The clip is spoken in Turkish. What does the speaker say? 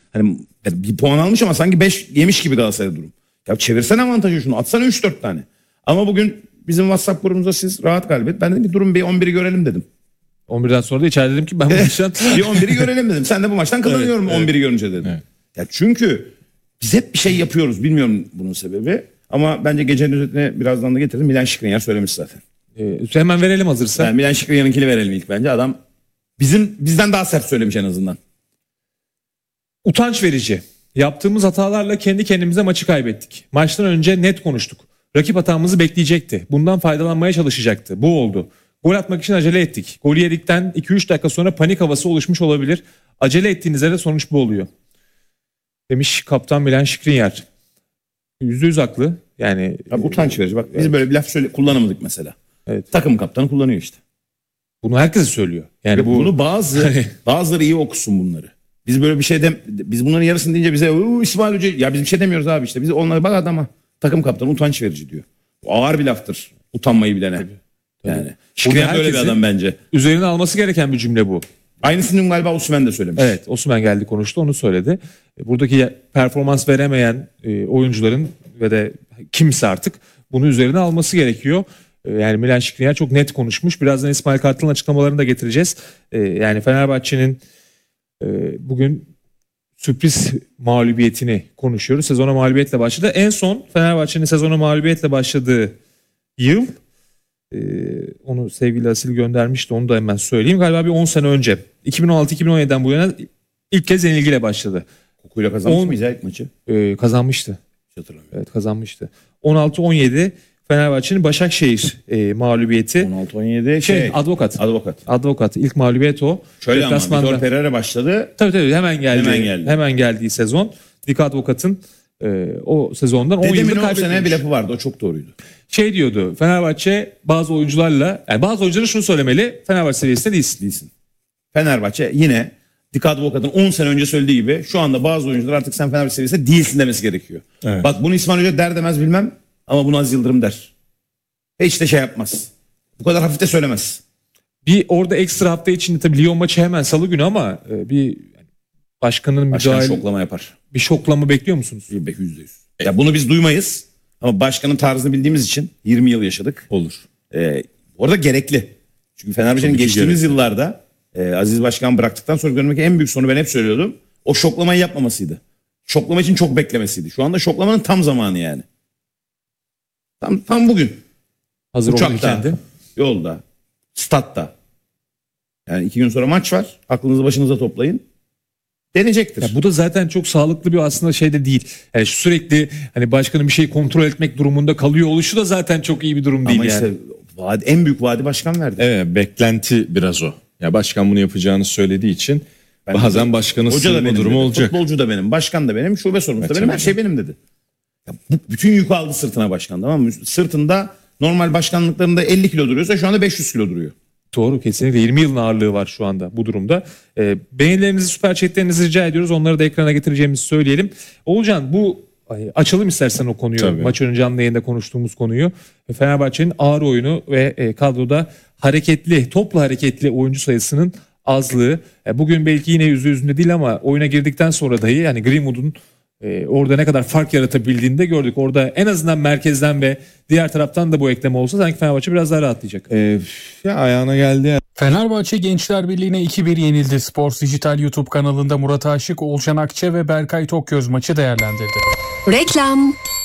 Hani bir puan almış ama sanki 5 yemiş gibi Galatasaray durum. Ya çevirsene avantajı şunu. Atsana 3-4 tane. Ama bugün bizim WhatsApp grubumuzda siz rahat galibiyet. Ben dedim ki durun bir 11'i görelim dedim. 11'den sonra da içeride dedim ki ben bu maçtan... bir 11'i görelim dedim. Sen de bu maçtan kazanıyorum evet, 11'i görünce dedim. Evet. Ya çünkü biz hep bir şey yapıyoruz. Bilmiyorum bunun sebebi. Ama bence gecenin özetine birazdan da getirdim. Milan Skriniar söylemiş zaten. Hemen verelim hazırsa. Yani Milan Skriniar'ınkini verelim ilk bence. Adam bizden daha sert söylemiş en azından. Utanç verici. Yaptığımız hatalarla kendi kendimize maçı kaybettik. Maçtan önce net konuştuk. Rakip hatamızı bekleyecekti. Bundan faydalanmaya çalışacaktı. Bu oldu. Gol atmak için acele ettik. Golü yedikten 2-3 dakika sonra panik havası oluşmuş olabilir. Acele ettiğinizde de sonuç bu oluyor. Demiş kaptan Milan Skriniar. %100 haklı. Yani utanç verici. Bak biz böyle bir laf kullanamadık mesela. Evet. Takım kaptanı kullanıyor işte. Bunu herkes söylüyor. Yani bunu bazıları iyi okusun bunları. Biz böyle bir şey biz bunların yarısını deyince bize İsmail Hoca ya biz bir şey demiyoruz abi işte. Biz onlara bak adama takım kaptanı utanç verici diyor. Bu ağır bir laftır. Utanmayı bilene. Tabii. Yani. Skriniar böyle bir adam bence. Üzerine alması gereken bir cümle bu. Aynısını galiba Osimhen de söylemiş. Evet, Osimhen geldi konuştu, onu söyledi. Buradaki performans veremeyen oyuncuların ve de kimse artık bunu üzerine alması gerekiyor. Yani Milan Skriniar çok net konuşmuş. Birazdan İsmail Kartal'ın açıklamalarını da getireceğiz. Yani Fenerbahçe'nin bugün sürpriz mağlubiyetini konuşuyoruz. Sezona mağlubiyetle başladı. En son Fenerbahçe'nin sezona mağlubiyetle başladığı yıl, onu sevgili Asil göndermişti, onu da hemen söyleyeyim. Galiba bir 10 sene önce. 2016-2017'den bu yana ilk kez yenilgiyle başladı. Kokuyla kazanmış mıyız ya ilk maçı? Kazanmıştı. Hatırlamıyorum. Evet, kazanmıştı. 16-17 Fenerbahçe'nin Başakşehir mağlubiyeti. 16-17 Advokat. İlk mağlubiyet o. Şöyle ama Vitor Pereira başladı. Tabii hemen geldi. Hemen geldiği sezon. Dik Advokat'ın o sezondan 10 yıldır kaybetmiş. Dedemin o sene bir lafı vardı, o çok doğruydu. Diyordu, Fenerbahçe bazı oyuncularla, yani bazı oyunculara şunu söylemeli, Fenerbahçe seviyesinde değilsin. Fenerbahçe yine Dik Advokat'ın 10 sene önce söylediği gibi şu anda bazı oyuncular artık sen Fenerbahçe seviyesinde değilsin demesi gerekiyor. Evet. Bak bunu İsmail Hoca der demez bilmem ama bunu Aziz Yıldırım der. Hiç de şey yapmaz. Bu kadar hafif de söylemez. Bir orada ekstra hafta içinde tabii Lyon maçı hemen salı günü ama bir başkanın müdahale... şoklama yapar. Bir şoklama bekliyor musunuz? %100. Ya bunu biz duymayız ama başkanın tarzını bildiğimiz için 20 yıl yaşadık. Olur. Orada gerekli. Çünkü Fenerbahçe'nin geçtiğimiz yıllarda Aziz Başkan bıraktıktan sonra görmeki en büyük sorunu ben hep söylüyordum. O şoklamayı yapmamasıydı. Şoklama için çok beklemesiydi. Şu anda şoklamanın tam zamanı yani. Tam bugün. Hazır uçakta, yolda, statta. Yani 2 gün sonra maç var. Aklınızı başınıza toplayın. Deneyecektir. Ya bu da zaten çok sağlıklı bir aslında şey de değil. Yani sürekli hani başkanın bir şeyi kontrol etmek durumunda kalıyor oluşu da zaten çok iyi bir durum değil. Ama yani. İşte en büyük vaadi başkan verdi. Evet, beklenti biraz o. Ya başkan bunu yapacağını söylediği için bazen başkanın sığınma durumu olacak. Futbolcu da benim, başkan da benim, şube sorumlusu da benim, her şey benim dedi. Ya bütün yükü aldı sırtına başkan, tamam mı? Sırtında normal başkanlıklarında 50 kilo duruyorsa şu anda 500 kilo duruyor. Doğru, kesinlikle 20 yılın ağırlığı var şu anda bu durumda. Beğenilerinizi, süper chatlerinizi rica ediyoruz. Onları da ekrana getireceğimizi söyleyelim. Oğulcan, bu açalım istersen o konuyu. Tabii. Maç önce canlı yayında konuştuğumuz konuyu. Fenerbahçe'nin ağır oyunu ve kadroda topla hareketli oyuncu sayısının azlığı. Bugün belki yine yüzde değil ama oyuna girdikten sonra dahi yani Greenwood'un orada ne kadar fark yaratabildiğini de gördük. Orada en azından merkezden ve diğer taraftan da bu ekleme olsa sanki Fenerbahçe biraz daha rahatlayacak. Ya ayağına geldi. Fenerbahçe Gençler Birliği'ne 2-1 yenildi. Sports Dijital YouTube kanalında Murat Aşık, Olcan Akçe ve Berkay Tokgöz maçı değerlendirdi. Reklam.